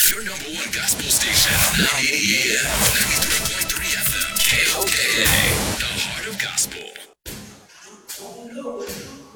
Your number one gospel station, 980 AM, 93.3 FM, KOKA, the heart of gospel.